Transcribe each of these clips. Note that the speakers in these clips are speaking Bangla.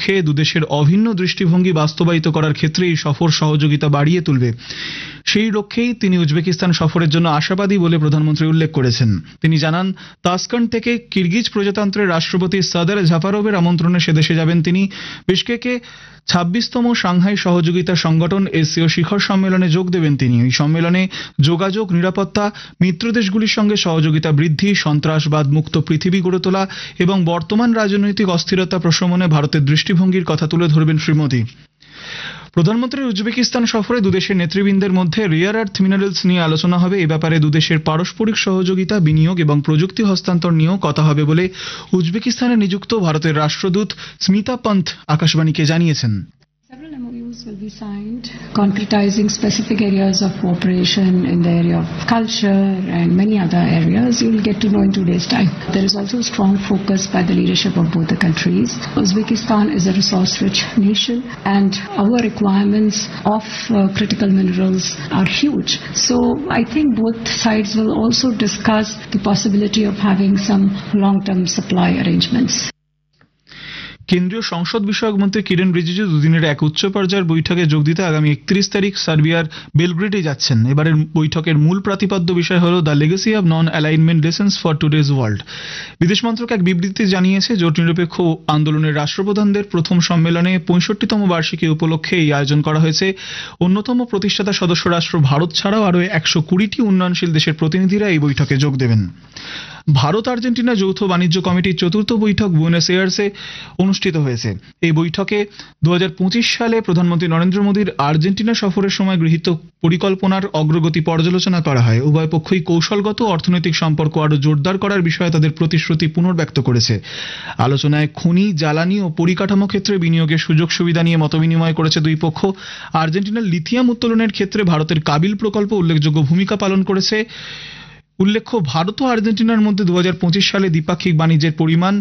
লক্ষ্যে দুদেশের অভিন্ন দৃষ্টিভঙ্গি বাস্তবায়িত করার ক্ষেত্রে এই সফর সহযোগিতা বাড়িয়ে তুলবে। সেই লক্ষ্যেই তিনি উজবেকিস্তান সফরের জন্য আশাবাদী বলে প্রধানমন্ত্রী উল্লেখ করেছেন। তিনি জানান, তাসকান্ড থেকে কিরগিজ প্রজাতন্ত্রের রাষ্ট্রপতি সাদর জাপারোভের আমন্ত্রণে সে দেশে যাবেন তিনি। বিশকেকে 26তম সাংহাই সহযোগিতা সংগঠন এসসিও শিখর সম্মেলনে যোগ দেবেন তিনি। এই সম্মেলনে যোগাযোগ, নিরাপত্তা, মিত্র দেশগুলির সঙ্গে সহযোগিতা বৃদ্ধি, সন্ত্রাসবাদ মুক্ত পৃথিবী গড়ে তোলা এবং বর্তমান রাজনৈতিক অস্থিরতা প্রশমনে ভারতের দৃষ্টিভঙ্গির কথা তুলে ধরবেন শ্রী মোদী। প্রধানমন্ত্রীর উজবেকিস্তান সফরে দুদেশের নেতৃবৃন্দের মধ্যে রেয়ার আর্থ মিনারেলস নিয়ে আলোচনা হবে। এ ব্যাপারে দুদেশের পারস্পরিক সহযোগিতা, বিনিয়োগ এবং প্রযুক্তি হস্তান্তর নিয়েও কথা হবে বলে উজবেকিস্তানে নিযুক্ত ভারতের রাষ্ট্রদূত স্মিতা পন্ত আকাশবাণীকে জানিয়েছেন। Several MOUs will be signed, concretizing specific areas of cooperation in the area of culture and many other areas. You will get to know in 2 days' time. There is also a strong focus by the leadership of both the countries. Uzbekistan is a resource-rich nation, and our requirements of critical minerals are huge. So I think both sides will also discuss the possibility of having some long-term supply arrangements. কেন্দ্রীয় সংসদ বিষয়ক মন্ত্রী কিরেন রিজিজু দুদিনের এক উচ্চ পর্যায়ের বৈঠকে যোগ দিতে আগামী 31 তারিখ সার্বিয়ার বেলগ্রেডে যাচ্ছেন। এবারের বৈঠকের মূল প্রতিপাদ্য বিষয় হল the legacy of non alignment lessons for today's world. বিদেশ মন্ত্রক এক বিবৃতিতে জানিয়েছে, জোট নিরপেক্ষ আন্দোলনের রাষ্ট্রপ্রধানদের প্রথম সম্মেলনে 65তম বার্ষিকী উপলক্ষে এই আয়োজন করা হয়েছে। অন্যতম প্রতিষ্ঠাতা সদস্য রাষ্ট্র ভারত ছাড়াও আরও 120টি উন্নয়নশীল দেশের প্রতিনিধিরা এই বৈঠকে যোগ দেবেন। ভারত আর্জেন্টিনা যৌথ বাণিজ্য কমিটির 4র্থ বৈঠক বুয়েনোস এয়ার্সে অনুষ্ঠিত হয়েছে। এই বৈঠকে 2025 সালে প্রধানমন্ত্রী নরেন্দ্র মোদীর আর্জেন্টিনা সফরের সময় গৃহীত পরিকল্পনার অগ্রগতি পর্যালোচনা করা হয়। উভয় পক্ষই কৌশলগত অর্থনৈতিক সম্পর্ক আরও জোরদার করার বিষয়ে তাদের প্রতিশ্রুতি পুনর্ব্যক্ত করেছে। আলোচনায় খনি, জ্বালানি ও পরিকাঠামো ক্ষেত্রে বিনিয়োগের সুযোগ সুবিধা নিয়ে মতবিনিময় করেছে দুই পক্ষ। আর্জেন্টিনার লিথিয়াম উত্তোলনের ক্ষেত্রে ভারতের কাবিল প্রকল্প উল্লেখযোগ্য ভূমিকা পালন করেছে। উল্লেখ্য, ভারত ও আর্জেন্টিনার মধ্যে 2025 সালে দ্বিপাক্ষিক বাণিজ্যের পরিমাণ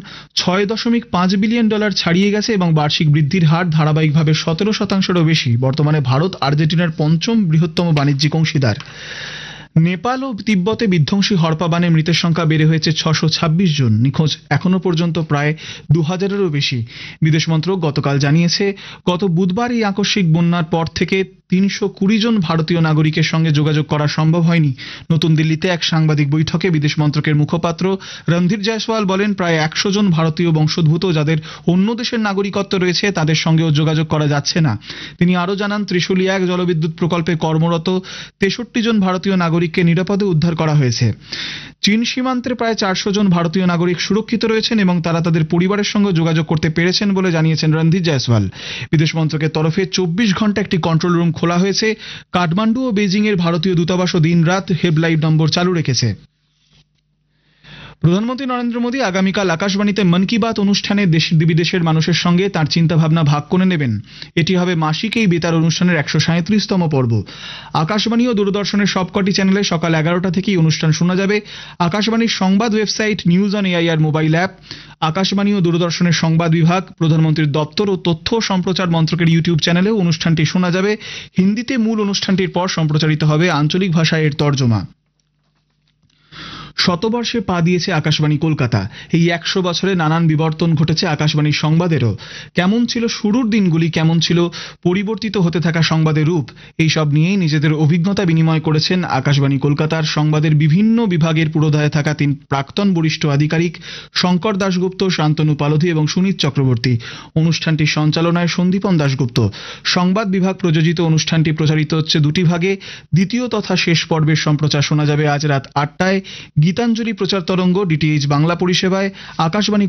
$6.5 বিলিয়ন ছাড়িয়ে গেছে এবং বার্ষিক বৃদ্ধির হার ধারাবাহিকভাবে 17%-এরও বেশি। বর্তমানে ভারত আর্জেন্টিনার 5ম বৃহত্তম বাণিজ্যিক অংশীদার। নেপাল ও তিব্বতে বিধ্বংসী হড়পা বানে মৃতের সংখ্যা বেড়ে হয়েছে 626 জন। নিখোঁজ এখনো পর্যন্ত প্রায় 2000-এরও বেশি। বিদেশ মন্ত্রক গতকাল জানিয়েছে, গত বুধবার এই আকস্মিক বন্যার পর থেকে 320 জন ভারতীয় নাগরিকের সঙ্গে যোগাযোগ করা সম্ভব হয়নি। নতুন দিল্লিতে এক সাংবাদিক বৈঠকে বিদেশ মন্ত্রকের মুখপাত্র রণধীর জয়সওয়াল বলেন, প্রায় 100 জন ভারতীয় বংশোদ্ভূত যাদের অন্য দেশের নাগরিকত্ব রয়েছে তাদের সঙ্গেও যোগাযোগ করা যাচ্ছে না। তিনি আরও জানান, ত্রিশুলি 1 জলবিদ্যুৎ প্রকল্পে কর্মরত 63 জন ভারতীয় নাগরিককে নিরাপদে উদ্ধার করা হয়েছে। চীন সীমান্তে প্রায় 400 জন ভারতীয় নাগরিক সুরক্ষিত রয়েছেন এবং তারা তাদের পরিবারের সঙ্গে যোগাযোগ করতে পেরেছেন বলে জানিয়েছেন রণধীর জয়সওয়াল। বিদেশ মন্ত্রকের তরফে 24 ঘন্টা একটি কন্ট্রোল রুম খোলা হয়েছে। কাঠমান্ডু ও বেজিং এর ভারতীয় দূতাবাসও দিনরাত হেল্পলাইন নম্বর চালু রেখেছে। প্রধানমন্ত্রী নরেন্দ্র মোদী আগামীকাল আকাশবাণীতে মন কি বাত অনুষ্ঠানে দেশ বিদেশের মানুষের সঙ্গে তার চিন্তাভাবনা ভাগ করে নেবেন। এটি হবে মাসিক এই বেতার অনুষ্ঠানের 137তম পর্ব। আকাশবাণী ও দূরদর্শনের সবকটি চ্যানেলে সকাল 11টা থেকেই অনুষ্ঠান শোনা যাবে। আকাশবাণীর সংবাদ website, news on AIR mobile app, Akashvani ও দূরদর্শনের সংবাদ বিভাগ, প্রধানমন্ত্রীর দপ্তর ও তথ্য সম্প্রচার মন্ত্রকের ইউটিউব চ্যানেলেও অনুষ্ঠানটি শোনা যাবে। হিন্দিতে মূল অনুষ্ঠানটির পর সম্প্রচারিত হবে আঞ্চলিক ভাষায় এর তর্জমা। শতবর্ষে পা দিয়েছে আকাশবাণী কলকাতা। এই 100 বছরে নানান বিবর্তন ঘটেছে আকাশবাণীর সংবাদেরও। কেমন ছিল শুরুর দিনগুলি, কেমন ছিল পরিবর্তিত হতে থাকা সংবাদের রূপ, এই সব নিয়েই নিজেদের অভিজ্ঞতা বিনিময় করেছেন আকাশবাণী কলকাতার সংবাদের বিভিন্ন বিভাগের পুরোধায় থাকা 3 প্রাক্তন বরিষ্ঠ আধিকারিক শঙ্কর দাশগুপ্ত, শান্তনু পালোধি এবং সুনীত চক্রবর্তী। অনুষ্ঠানটির সঞ্চালনায় সন্দীপন দাশগুপ্ত। সংবাদ বিভাগ প্রযোজিত অনুষ্ঠানটি প্রচারিত হচ্ছে 2টি ভাগে। দ্বিতীয় তথা শেষ পর্বের সম্প্রচার শোনা যাবে আজ রাত 8টায় গীতাঞ্জলি প্রচার তরঙ্গ ডিটিএইচ বাংলা পরিষেবায়। আকাশবাণী